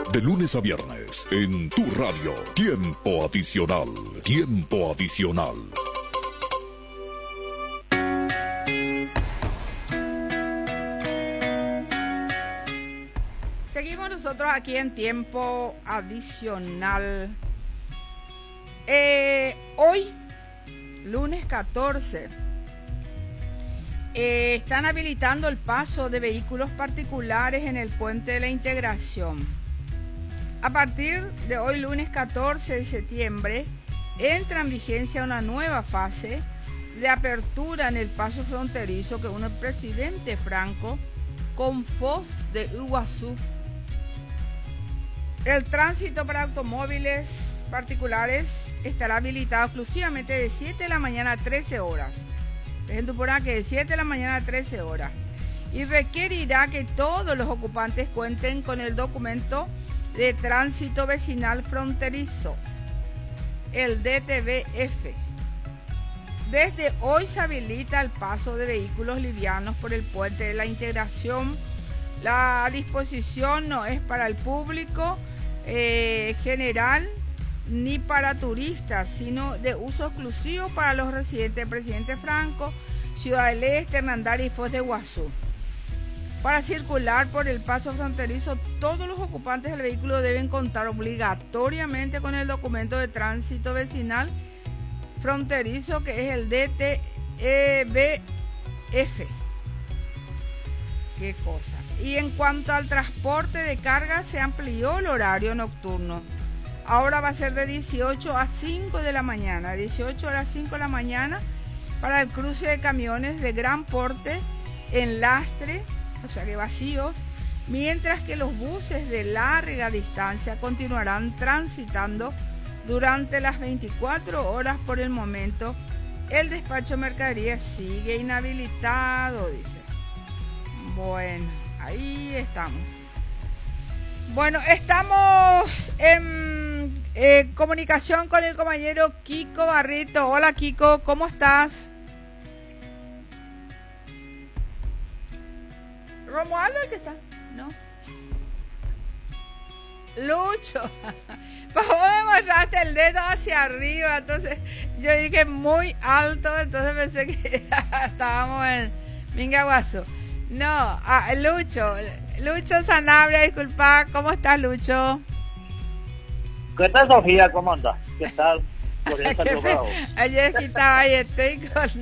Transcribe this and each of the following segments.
de lunes a viernes, en tu radio. Tiempo adicional. Tiempo adicional. Seguimos nosotros aquí en Tiempo Adicional. Hoy, lunes 14, están habilitando el paso de vehículos particulares en el Puente de la Integración. A partir de hoy, lunes 14 de septiembre, entra en vigencia una nueva fase de apertura en el paso fronterizo que une el presidente Franco con Foz de Iguazú. El tránsito para automóviles particulares estará habilitado exclusivamente de 7 de la mañana a 13 horas. Dejen por acá que de 7 de la mañana a 13 horas. Y requerirá que todos los ocupantes cuenten con el documento de tránsito vecinal fronterizo, el DTVF. Desde hoy se habilita el paso de vehículos livianos por el Puente de la Integración. La disposición no es para el público general ni para turistas, sino de uso exclusivo para los residentes de Presidente Franco, Ciudad del Este, Hernandarias y Foz de Iguazú. Para circular por el paso fronterizo, todos los ocupantes del vehículo deben contar obligatoriamente con el documento de tránsito vecinal fronterizo, que es el DTVF. Qué cosa. Y en cuanto al transporte de carga, se amplió el horario nocturno. Ahora va a ser de 18 a 5 de la mañana, 18 horas 5 de la mañana, para el cruce de camiones de gran porte en lastre, o sea que vacíos, mientras que los buses de larga distancia continuarán transitando durante las 24 horas. Por el momento, el despacho de mercadería sigue inhabilitado, dice. Bueno, ahí estamos. Bueno, estamos en comunicación con el compañero Kiko Barrito. Hola Kiko, ¿cómo estás? ¿Romualdo el que está? No. Lucho. Vos demostraste el dedo hacia arriba, entonces yo dije muy alto, entonces pensé que estábamos en Mingaguazo. No, Lucho Sanabria, disculpa, ¿cómo estás, Lucho? ¿Qué tal, Sofía? ¿Cómo andas? ¿Qué tal? Por eso ayer estaba ahí, estoy con...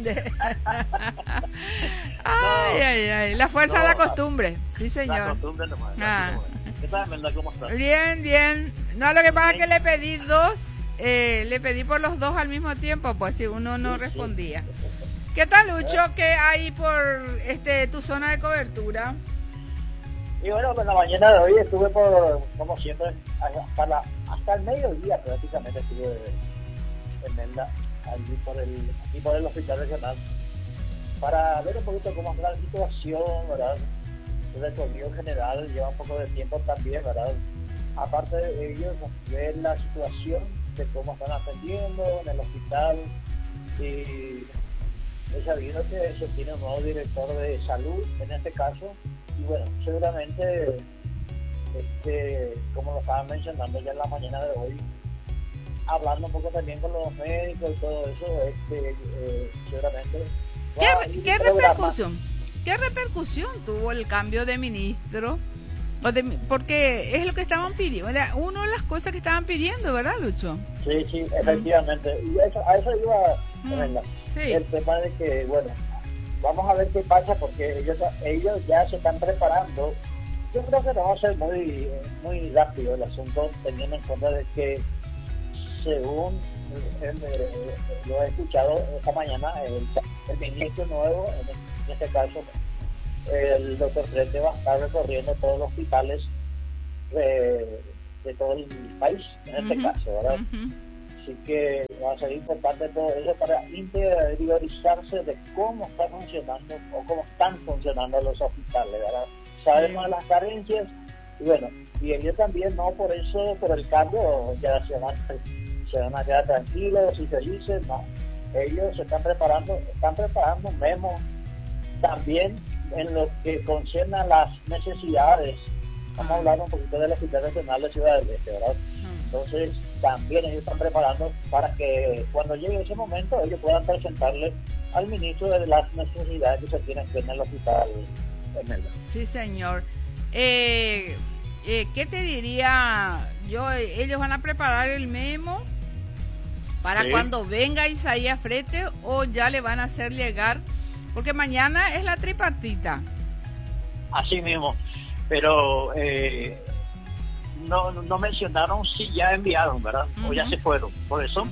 ay, la fuerza de la costumbre, sí señor. La costumbre nomás. ¿Qué tal, Menda? ¿Cómo estás? Bien. No, lo que pasa es que le pedí le pedí por los dos al mismo tiempo, pues si uno no respondía. ¿Qué tal, Lucho? ¿Qué hay por tu zona de cobertura? Y bueno, en la mañana de hoy estuve como siempre, hasta el mediodía prácticamente estuve en Menda, aquí por el Hospital Regional, para ver un poquito cómo está la situación, ¿verdad? El recorrido general lleva un poco de tiempo también, ¿verdad? Aparte de ello, ver la situación de cómo están atendiendo en el hospital, y he sabido que se tiene un nuevo director de salud en este caso, y bueno, seguramente como lo estaban mencionando ya en la mañana de hoy, hablando un poco también con los médicos y todo eso, seguramente ¿Qué repercusión tuvo el cambio de ministro? Porque es lo que estaban pidiendo, era una de las cosas que estaban pidiendo, ¿verdad, Lucho? Sí, efectivamente. Y a eso iba sí. El tema de que, bueno, vamos a ver qué pasa, porque ellos ya se están preparando. Yo creo que no va a ser muy rápido el asunto, teniendo en cuenta de que, según lo he escuchado esta mañana, el ministro nuevo, en este caso, el doctor Frente, va a estar recorriendo todos los hospitales de todo el país, en este caso, ¿verdad? Así que va a ser importante todo eso para interiorizarse de cómo está funcionando o cómo están funcionando los hospitales, ¿verdad? Sabemos de las carencias, y bueno, y ellos también, no por eso, por el cambio, ya se van a quedar tranquilos y felices, no. Ellos se están preparando memo también en lo que concierne a las necesidades vamos a hablar un poquito del Hospital Regional de Ciudad del Este, ¿verdad? Entonces, también ellos están preparando para que cuando llegue ese momento ellos puedan presentarle al ministro de las necesidades que se tienen que en el hospital Esmeralda. Sí, señor. ¿Qué te diría yo? Ellos van a preparar el memo para cuando venga Isaías Frete, o ya le van a hacer llegar, porque mañana es la tripartita. Así mismo, pero no mencionaron si ya enviaron, ¿verdad? O ya se fueron, porque son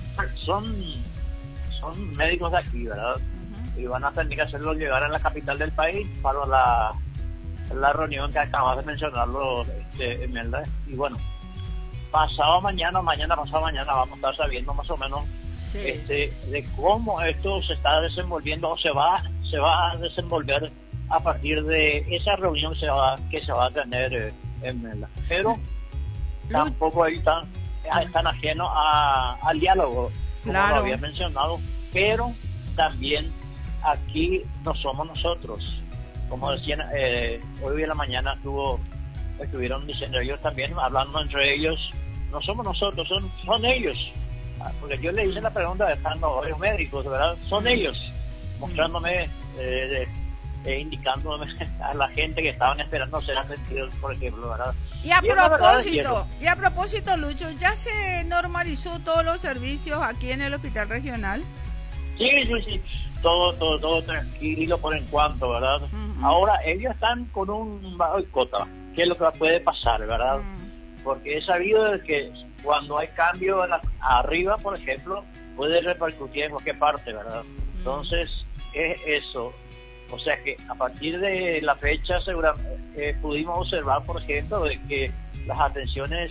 médicos de aquí, ¿verdad? Y van a tener que hacerlo llegar a la capital del país para la reunión que acabas de mencionarlo, Imelda. Y bueno, pasado mañana pasado mañana vamos a estar sabiendo más o menos de cómo esto se está desenvolviendo o se va a desenvolver a partir de esa reunión que se va a tener en Mela. Pero tampoco ahí están ajenos al diálogo, como lo había mencionado, pero también aquí no somos nosotros. Como decían, hoy en la mañana estuvieron diciendo ellos también, hablando entre ellos, no somos nosotros, son ellos. Porque yo le hice la pregunta estando varios médicos, ¿verdad? Son ellos, mostrándome, indicándome a la gente que estaban esperando ser atendidos, por ejemplo, ¿verdad? Y a propósito, Lucho, ¿ya se normalizó todos los servicios aquí en el hospital regional? Sí. Todo tranquilo por en cuanto, ¿verdad? Ahora, ellos están con un boicota, que es lo que puede pasar, ¿verdad? Porque he sabido de que cuando hay cambio arriba, por ejemplo, puede repercutir en cualquier parte, ¿verdad? Entonces, es eso. O sea que a partir de la fecha pudimos observar, por ejemplo, de que las atenciones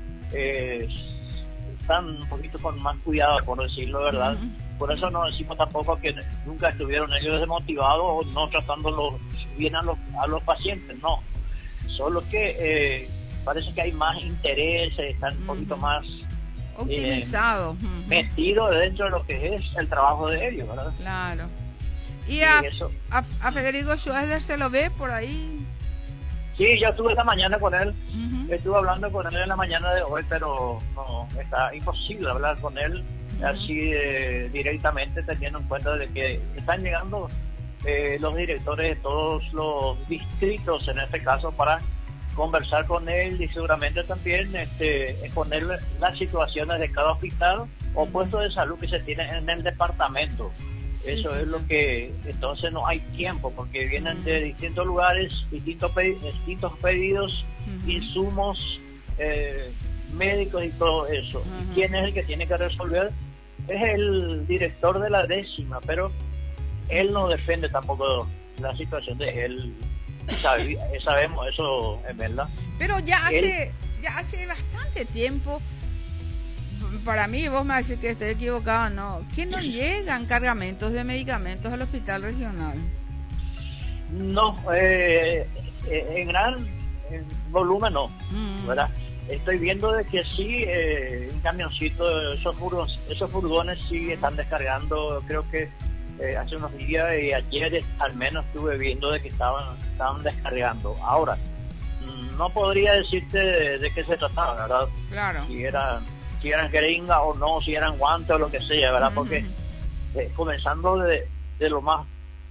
están un poquito con más cuidado, por decirlo, ¿verdad? Por eso no decimos tampoco que nunca estuvieron ellos desmotivados o no tratando bien a los pacientes, no. Solo que parece que hay más interés, están un poquito más optimizados, metidos dentro de lo que es el trabajo de ellos, ¿verdad? Claro. ¿Y a Federico Schroeder se lo ve por ahí? Sí, yo estuve esta mañana con él, estuve hablando con él en la mañana de hoy, pero no, está imposible hablar con él así directamente, teniendo en cuenta de que están llegando los directores de todos los distritos, en este caso, para conversar con él y seguramente también exponer las situaciones de cada hospital o puesto de salud que se tiene en el departamento. Eso es lo que, entonces no hay tiempo, porque vienen de distintos lugares, distintos pedidos, insumos médicos y todo eso. ¿Y quién es el que tiene que resolver? Es el director de la 10ª, pero él no depende tampoco de la situación de él. Sabemos eso, es verdad. Pero ya hace bastante tiempo, para mí, vos me decís que estoy equivocado, no, que no llegan cargamentos de medicamentos al hospital regional. No, en gran volumen no, ¿verdad? Estoy viendo de que sí, un camioncito, esos furgones sí están descargando, creo que hace unos días y ayer al menos estuve viendo de que estaban descargando. Ahora, no podría decirte de qué se trataba, ¿verdad? Claro. Si eran jeringas o no, si eran guantes o lo que sea, ¿verdad? Porque comenzando de lo más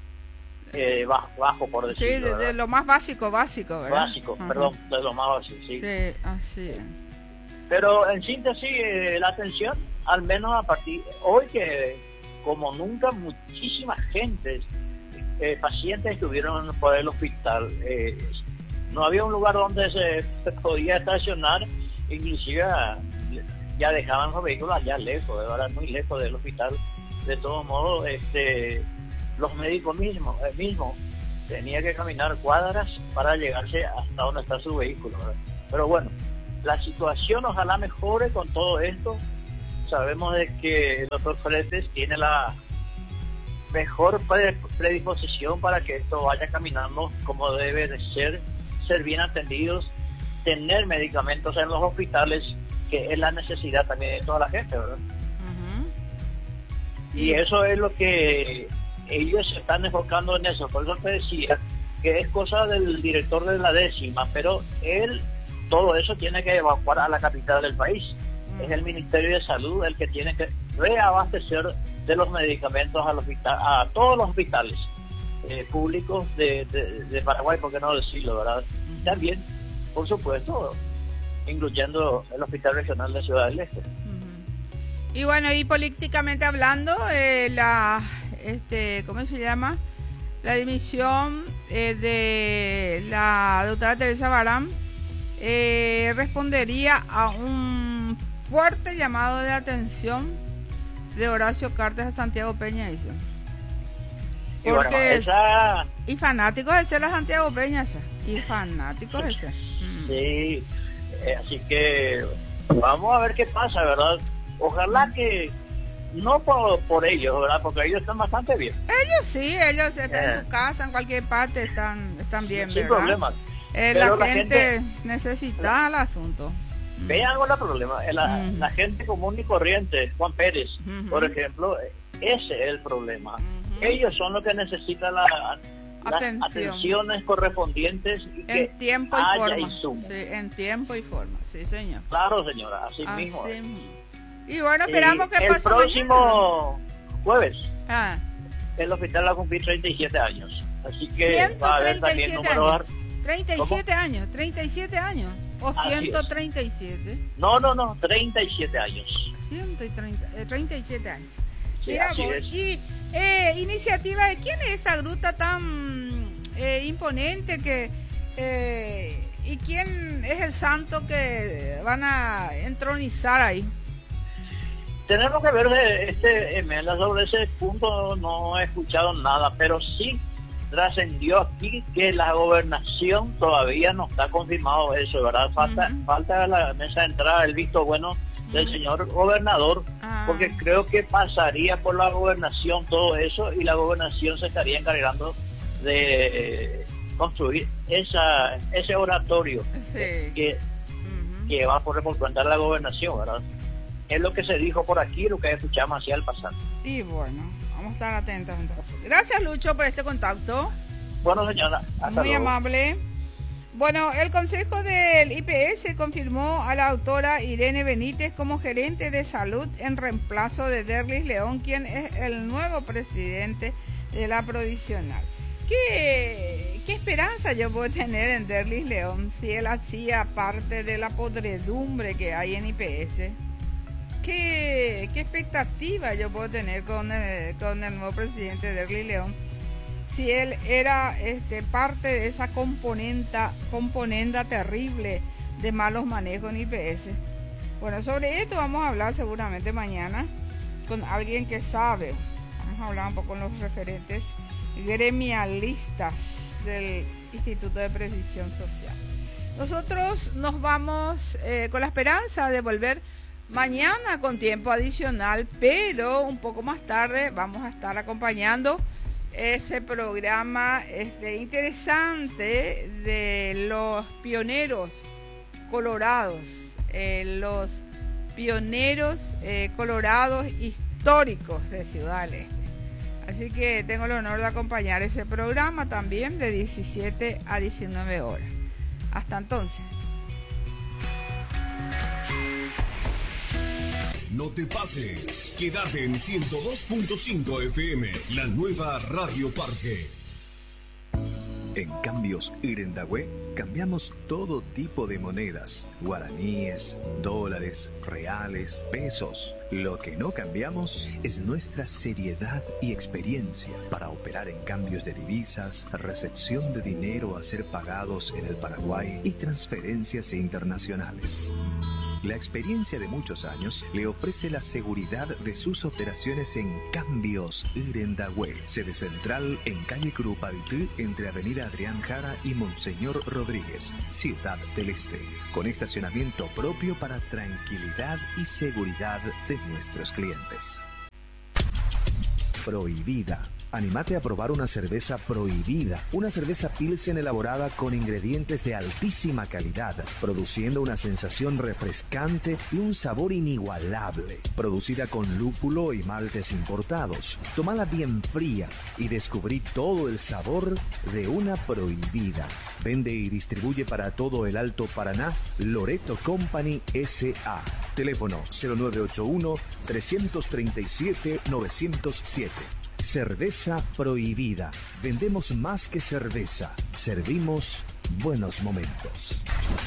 bajo, por decirlo. Sí, de lo más básico, ¿verdad? Básico, perdón, de lo más básico, sí. Sí, así. Pero en síntesis, la atención, al menos a partir hoy, que como nunca muchísima gente, pacientes estuvieron por el hospital. No había un lugar donde se podía estacionar, inclusive ya dejaban los vehículos allá lejos, ahora muy lejos del hospital. De todos modos, los médicos mismos tenían que caminar cuadras para llegarse hasta donde está su vehículo, ¿verdad? Pero bueno, la situación ojalá mejore con todo esto. Sabemos de que el doctor Fretes tiene la mejor predisposición para que esto vaya caminando como debe de ser bien atendidos, tener medicamentos en los hospitales, que es la necesidad también de toda la gente, ¿verdad? Y eso es lo que ellos se están enfocando en eso. Por eso te decía que es cosa del director de la 10ª, pero él todo eso tiene que evacuar a la capital del país. Es el Ministerio de Salud el que tiene que reabastecer de los medicamentos a todos los hospitales públicos de Paraguay, por qué no decirlo, ¿verdad? También, por supuesto, incluyendo el Hospital Regional de Ciudad del Este. Y bueno, y políticamente hablando, ¿cómo se llama? La dimisión de la doctora Teresa Barán respondería a un fuerte llamado de atención de Horacio Cartes a Santiago Peña, dice. Y bueno, y fanáticos de ser la Santiago Peña, y fanáticos de ser. Sí, así que vamos a ver qué pasa, ¿verdad? Ojalá que no por ellos, ¿verdad? Porque ellos están bastante bien. Ellos están en su casa, en cualquier parte, están bien, sin ¿verdad? problemas. La gente necesita el asunto. Vean algo el problema. La gente común y corriente, Juan Pérez, por ejemplo, ese es el problema. Ellos son los que necesitan las atenciones correspondientes y que en tiempo y haya forma. insumo. Sí, en tiempo y forma, sí, señor. Claro, señora, así mismo. Y bueno, esperamos que pase el próximo jueves. Ah. El hospital va a cumplir 37 años. Así que va a haber también números. 37 años, 37 años. ¿O Así 137? Es. No, 37 años. 37 años. Sí, Mira así vos, es. y iniciativa de quién es esa gruta tan imponente y quién es el santo que van a entronizar ahí. Tenemos que ver sobre ese punto, no he escuchado nada, pero sí trascendió aquí que la gobernación todavía no está confirmado eso, ¿verdad? Falta la mesa de entrada, el visto bueno del señor gobernador, porque creo que pasaría por la gobernación todo eso y la gobernación se estaría encargando de construir ese oratorio que va a poder por cuenta de la gobernación, ¿verdad? Es lo que se dijo por aquí, lo que escuchamos hacia el pasado. Y bueno, vamos a estar atentos entonces. Gracias, Lucho, por este contacto. Bueno, señora, hasta muy luego. Amable. Bueno, el Consejo del IPS confirmó a la doctora Irene Benítez como gerente de salud en reemplazo de Derlis León, quien es el nuevo presidente de la provisional. ¿Qué esperanza yo puedo tener en Derlis León si él hacía parte de la podredumbre que hay en IPS? ¿Qué expectativa yo puedo tener con el nuevo presidente Derlis León si él era parte de esa componenda terrible de malos manejos en IPS? Bueno, sobre esto vamos a hablar seguramente mañana con alguien que sabe. Vamos a hablar un poco con los referentes gremialistas del Instituto de Previsión Social. Nosotros nos vamos con la esperanza de volver mañana con tiempo adicional, pero un poco más tarde vamos a estar acompañando ese programa interesante de los pioneros colorados, los pioneros colorados históricos de Ciudad del Este. Así que tengo el honor de acompañar ese programa también de 17 a 19 horas. Hasta entonces. No te pases, quédate en 102.5 FM, la nueva Radio Parque. En Cambios Irendahue cambiamos todo tipo de monedas, guaraníes, dólares, reales, pesos. Lo que no cambiamos es nuestra seriedad y experiencia para operar en cambios de divisas, recepción de dinero a ser pagados en el Paraguay y transferencias internacionales. La experiencia de muchos años le ofrece la seguridad de sus operaciones en Cambios Irendahue, sede central en calle Curupaytí, entre Avenida Adrián Jara y Monseñor Rodríguez, Ciudad del Este, con estacionamiento propio para tranquilidad y seguridad de nuestros clientes. Prohibida Anímate a probar una cerveza prohibida, una cerveza Pilsen elaborada con ingredientes de altísima calidad, produciendo una sensación refrescante y un sabor inigualable. Producida con lúpulo y maltes importados. Tómala bien fría y descubrí todo el sabor de una prohibida. Vende y distribuye para todo el Alto Paraná Loreto Company S.A. Teléfono 0981-337-907. Cerveza prohibida. Vendemos más que cerveza. Servimos buenos momentos.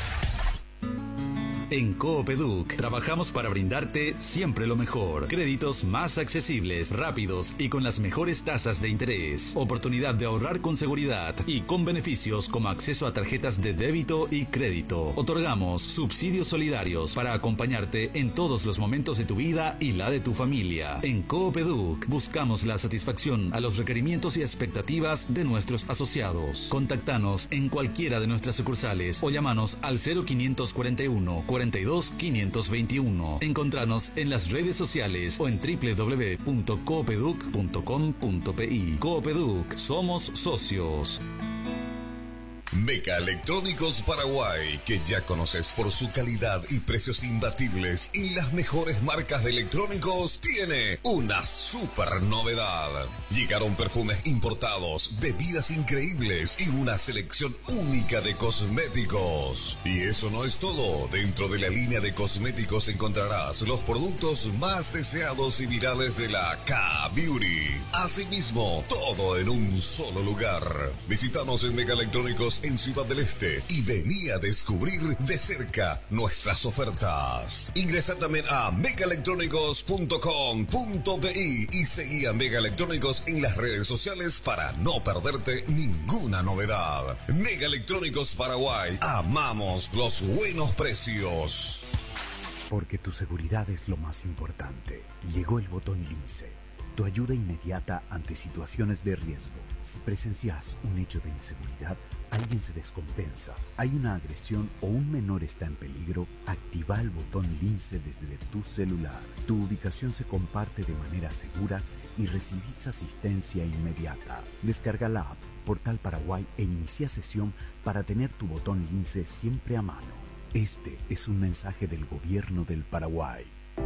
En Coopeduc trabajamos para brindarte siempre lo mejor. Créditos más accesibles, rápidos y con las mejores tasas de interés. Oportunidad de ahorrar con seguridad y con beneficios como acceso a tarjetas de débito y crédito. Otorgamos subsidios solidarios para acompañarte en todos los momentos de tu vida y la de tu familia. En Coopeduc buscamos la satisfacción a los requerimientos y expectativas de nuestros asociados. Contactanos en cualquiera de nuestras sucursales o llamanos al 0541 42 521. Encontranos en las redes sociales o en www.coopeduc.com.pi. Coopeduc, somos socios. Meca Electrónicos Paraguay, que ya conoces por su calidad y precios imbatibles y las mejores marcas de electrónicos, tiene una super novedad. Llegaron perfumes importados, bebidas increíbles y una selección única de cosméticos. Y eso no es todo. Dentro de la línea de cosméticos encontrarás los productos más deseados y virales de la K-Beauty. Asimismo, todo en un solo lugar. Visítanos en Meca Electrónicos en Ciudad del Este y vení a descubrir de cerca nuestras ofertas. Ingresa también a megaelectrónicos.com.pi y seguí a Mega Electrónicos en las redes sociales para no perderte ninguna novedad. Mega Electrónicos Paraguay, amamos los buenos precios. Porque tu seguridad es lo más importante. Llegó el botón Lince, tu ayuda inmediata ante situaciones de riesgo. Si presencias un hecho de inseguridad, alguien se descompensa, hay una agresión o un menor está en peligro, activa el botón Lince desde tu celular. Tu ubicación se comparte de manera segura y recibís asistencia inmediata. Descarga la app Portal Paraguay e inicia sesión para tener tu botón Lince siempre a mano. Este es un mensaje del Gobierno del Paraguay.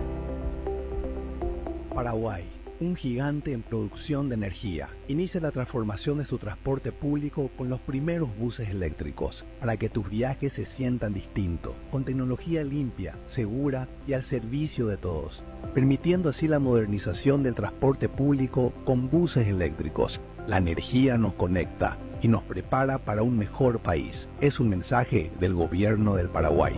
Paraguay, un gigante en producción de energía, inicia la transformación de su transporte público con los primeros buses eléctricos, para que tus viajes se sientan distintos, con tecnología limpia, segura y al servicio de todos, permitiendo así la modernización del transporte público con buses eléctricos. La energía nos conecta y nos prepara para un mejor país. Es un mensaje del Gobierno del Paraguay.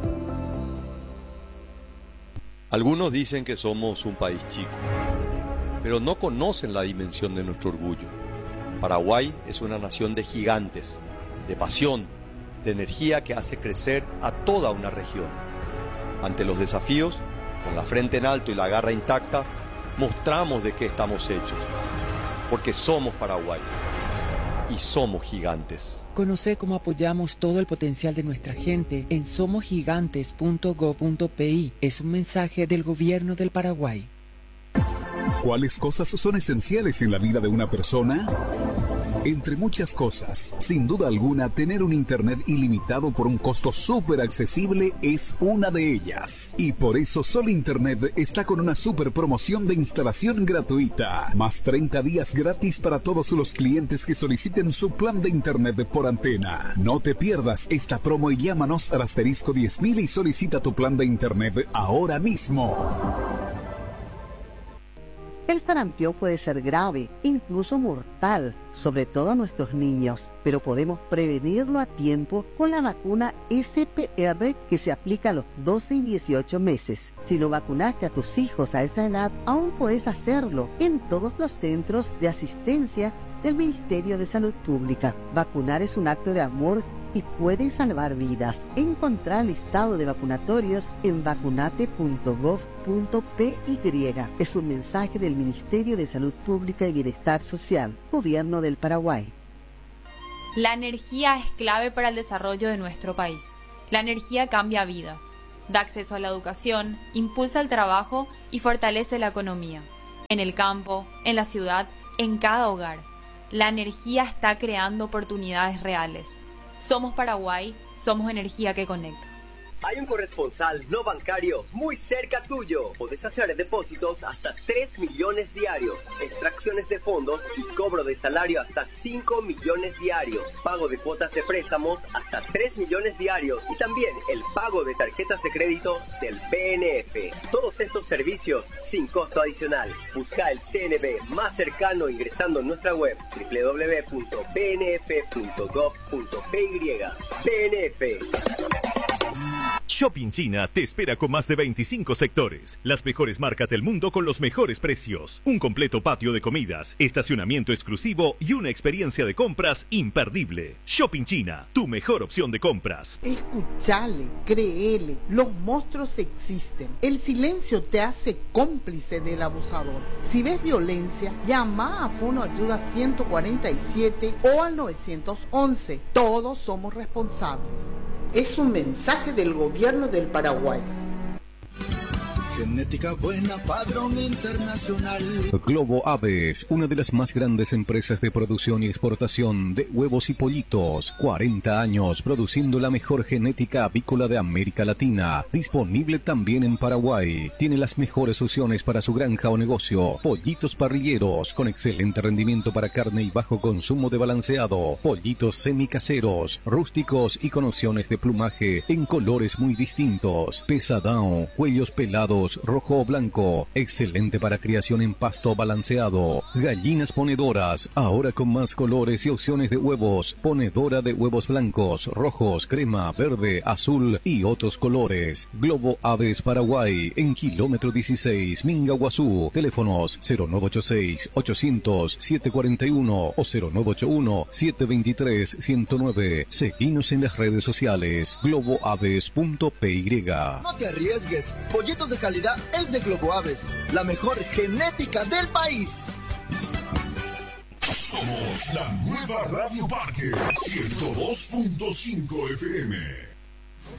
Algunos dicen que somos un país chico, pero no conocen la dimensión de nuestro orgullo. Paraguay es una nación de gigantes, de pasión, de energía que hace crecer a toda una región. Ante los desafíos, con la frente en alto y la garra intacta, mostramos de qué estamos hechos, porque somos Paraguay y somos gigantes. Conoce cómo apoyamos todo el potencial de nuestra gente en somosgigantes.go.pi. Es un mensaje del Gobierno del Paraguay. ¿Cuáles cosas son esenciales en la vida de una persona? Entre muchas cosas, sin duda alguna, tener un internet ilimitado por un costo súper accesible es una de ellas. Y por eso Sol Internet está con una súper promoción de instalación gratuita. Más 30 días gratis para todos los clientes que soliciten su plan de internet por antena. No te pierdas esta promo y llámanos al asterisco 10.000 y solicita tu plan de internet ahora mismo. El sarampión puede ser grave, incluso mortal, sobre todo a nuestros niños, pero podemos prevenirlo a tiempo con la vacuna SPR que se aplica a los 12 y 18 meses. Si no vacunaste a tus hijos a esa edad, aún puedes hacerlo en todos los centros de asistencia del Ministerio de Salud Pública. Vacunar es un acto de amor y puede salvar vidas. Encontrar el listado de vacunatorios en vacunate.gov.py. Es un mensaje del Ministerio de Salud Pública y Bienestar Social, Gobierno del Paraguay. La energía es clave para el desarrollo de nuestro país. La energía cambia vidas, da acceso a la educación, impulsa el trabajo y fortalece la economía. En el campo, en la ciudad en cada hogar. La energía está creando oportunidades reales. Somos Paraguay, somos energía que conecta. Hay un corresponsal no bancario muy cerca tuyo. Podés hacer depósitos hasta 3 millones diarios, extracciones de fondos y cobro de salario hasta 5 millones diarios, pago de cuotas de préstamos hasta 3 millones diarios y también el pago de tarjetas de crédito del BNF. Todos estos servicios sin costo adicional. Busca el CNB más cercano ingresando en nuestra web www.bnf.gov.py. BNF. Shopping China te espera con más de 25 sectores, las mejores marcas del mundo con los mejores precios, un completo patio de comidas, estacionamiento exclusivo y una experiencia de compras imperdible. Shopping China, tu mejor opción de compras. Escuchale, créele, los monstruos existen. El silencio te hace cómplice del abusador. Si ves violencia, llama a Fono Ayuda 147 o al 911. Todos somos responsables. Es un mensaje del gobierno del Paraguay. Genética buena, padrón internacional. Globo Aves, una de las más grandes empresas de producción y exportación de huevos y pollitos. 40 años produciendo la mejor genética avícola de América Latina. Disponible también en Paraguay. Tiene las mejores opciones para su granja o negocio. Pollitos parrilleros con excelente rendimiento para carne y bajo consumo de balanceado. Pollitos semicaseros, rústicos y con opciones de plumaje en colores muy distintos. Pesadão, cuellos pelados, rojo o blanco, excelente para criación en pasto balanceado. Gallinas ponedoras, ahora con más colores y opciones de huevos. Ponedora de huevos blancos, rojos, crema, verde, azul y otros colores. Globo Aves Paraguay, en kilómetro 16, Mingaguazú. Teléfonos 0986-800-741 o 0981-723-109. Seguinos en las redes sociales, globoaves.py. No te arriesgues, pollitos de calidad es de Globo Aves, la mejor genética del país. Somos la nueva Radio Parque 102.5 FM.